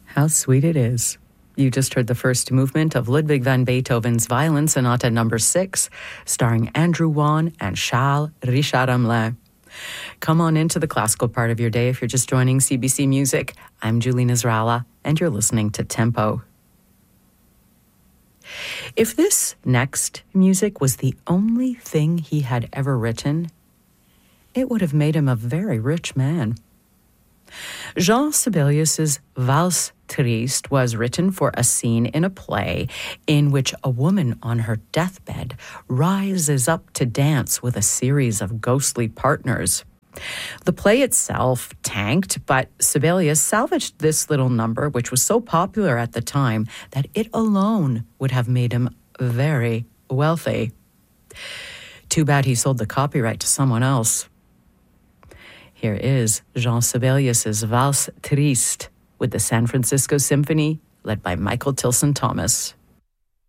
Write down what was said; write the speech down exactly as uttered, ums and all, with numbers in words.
How sweet it is. You just heard the first movement of Ludwig van Beethoven's Violin Sonata number six, starring Andrew Wan and Charles Richard Hamelin. Come on into the classical part of your day if you're just joining C B C Music. I'm Julie Nasrallah, and you're listening to Tempo. If this next music was the only thing he had ever written, it would have made him a very rich man. Jean Sibelius's Valse Triste was written for a scene in a play in which a woman on her deathbed rises up to dance with a series of ghostly partners. The play itself tanked, but Sibelius salvaged this little number, which was so popular at the time that it alone would have made him very wealthy. Too bad he sold the copyright to someone else. Here is Jean Sibelius's Valse Triste with the San Francisco Symphony, led by Michael Tilson Thomas.